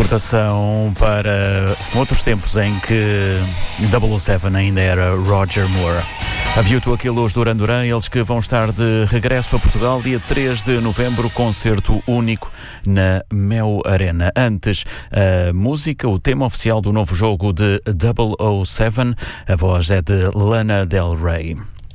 Recordação para outros tempos em que 007 ainda era Roger Moore. A View to a Kill, os Duran Duran, eles que vão estar de regresso a Portugal dia 3 de novembro, concerto único na Mel Arena. Antes, a música, o tema oficial do novo jogo de 007, a voz é de Lana Del Rey.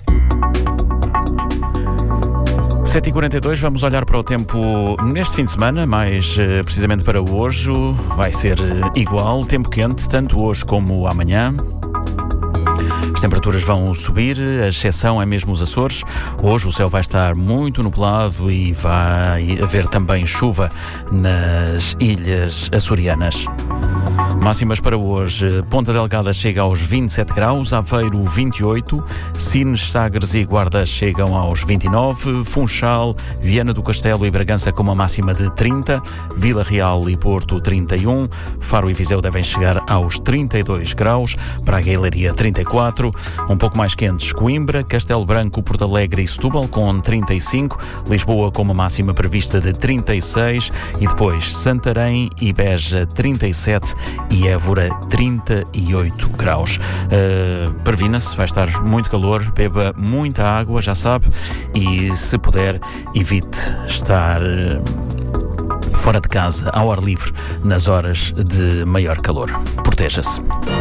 7h42, vamos olhar para o tempo neste fim de semana, mais precisamente para hoje. Vai ser igual, tempo quente, tanto hoje como amanhã. As temperaturas vão subir, a exceção é mesmo os Açores. Hoje o céu vai estar muito nublado e vai haver também chuva nas ilhas açorianas. Máximas para hoje: Ponta Delgada chega aos 27 graus, Aveiro 28, Sines, Sagres e Guarda chegam aos 29, Funchal, Viana do Castelo e Bragança com uma máxima de 30, Vila Real e Porto 31, Faro e Viseu devem chegar aos 32 graus, Braga e Leiria 34, um pouco mais quentes Coimbra, Castelo Branco, Porto Alegre e Setúbal com 35, Lisboa com uma máxima prevista de 36 e depois Santarém e Beja 37 e Évora 38 graus. Previna-se, vai estar muito calor, beba muita água, já sabe, e se puder, evite estar fora de casa, ao ar livre, nas horas de maior calor. Proteja-se.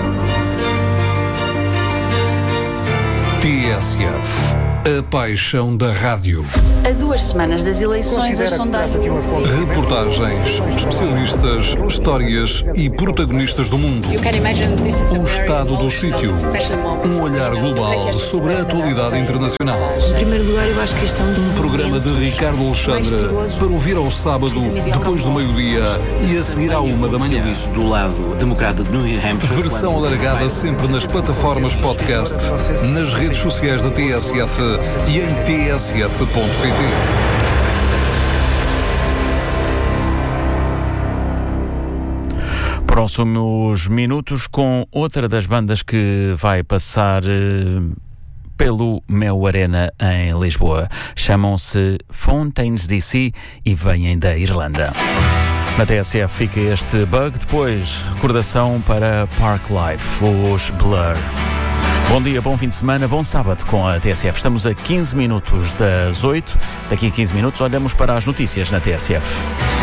TSF, a paixão da rádio. A 2 semanas das eleições, as sondagens... Reportagens, especialistas, histórias e protagonistas do mundo. O estado do sítio. Um olhar global sobre a atualidade internacional. Em primeiro lugar, eu acho que isto é Um programa de Ricardo Alexandre para ouvir ao sábado, depois do meio-dia e a seguir à 1 da manhã. Isso do lado democrata de New Hampshire. Versão alargada sempre nas plataformas podcast, nas redes sociais da TSF e em tsf.pt. Próximos minutos com outra das bandas que vai passar pelo Mel Arena em Lisboa. Chamam-se Fontaines DC e vêm da Irlanda. Na TSF fica este bug, depois recordação para Park Life, os Blur. Bom dia, bom fim de semana, bom sábado com a TSF. Estamos a 15 minutos das 8. Daqui a 15 minutos olhamos para as notícias na TSF.